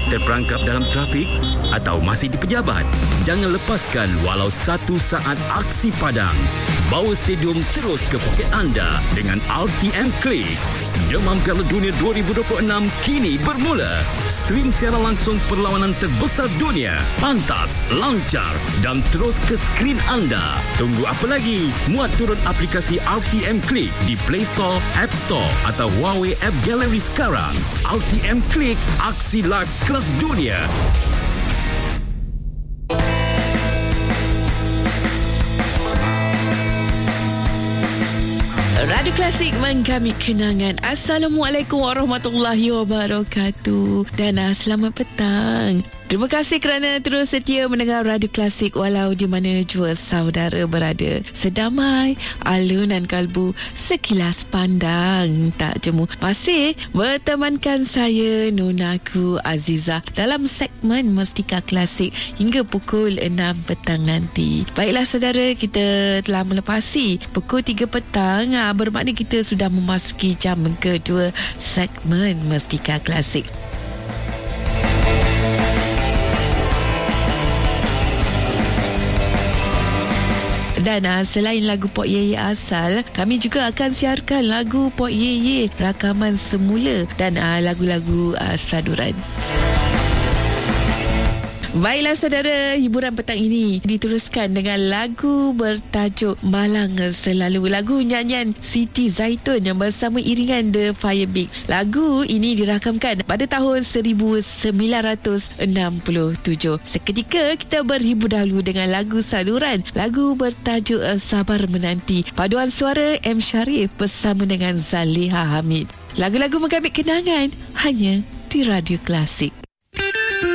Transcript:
terperangkap dalam trafik atau masih di pejabat? Jangan lepaskan walau 1 saat aksi padang. Bawa stadium terus ke poket anda dengan RTM Click. Demam Piala Dunia 2026 kini bermula. Stream siaran langsung perlawanan terbesar dunia. Pantas, lancar dan terus ke skrin anda. Tunggu apa lagi? Muat turun aplikasi RTM Click di Play Store, App Store atau Huawei App Gallery sekarang. RTM Click, aksi live kelas dunia. Radio Klasik menggami kenangan. Assalamualaikum warahmatullahi wabarakatuh. Dan selamat petang. Terima kasih kerana terus setia mendengar Radio Klasik walau di mana jua saudara berada. Sedamai alunan kalbu, sekilas pandang tak jemu. Masih bertemankan saya Nonaku Aziza dalam segmen Mustika Klasik hingga pukul 6 petang nanti. Baiklah saudara, kita telah melepasi pukul 3 petang. Bermakna kita sudah memasuki jam kedua segmen Mustika Klasik. Dan selain lagu Pok Yeye asal, kami juga akan siarkan lagu Pok Yeye rakaman semula dan lagu-lagu saduran. Baiklah saudara, hiburan petang ini diteruskan dengan lagu bertajuk Malang Selalu. Lagu nyanyian Siti Zaitun yang bersama iringan The Firebeats. Lagu ini dirakamkan pada tahun 1967. Seketika kita berhibur dahulu dengan lagu saluran. Lagu bertajuk Sabar Menanti. Paduan suara M. Sharif bersama dengan Zaliha Hamid. Lagu-lagu mengambil kenangan hanya di Radio Klasik.